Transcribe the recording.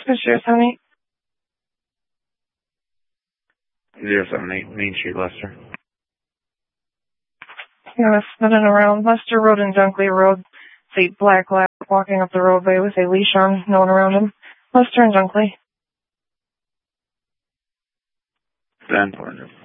078. 078 Main Street, Leicester. Yeah, spinning around Leicester Road and Dunkley Road. It's a black lab walking up the roadway with a leash on, no one around him. Leicester and Dunkley. 10-4.